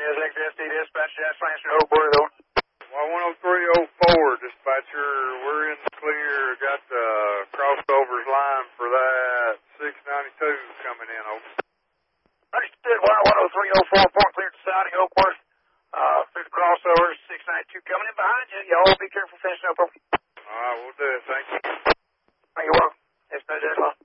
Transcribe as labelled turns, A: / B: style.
A: Is XSD dispatch, that's Lancer Oakwood, though.
B: 10304, dispatcher, we're in the clear. Got the crossovers line for that 692 coming in, over.
A: Understood, 10304, point clear to Saudi Oakwood. Through the crossovers, 692 coming in behind you. Y'all be careful finishing up, over.
B: All right, we'll do it. Thank you.
A: You're welcome. Dispatch, that's fine.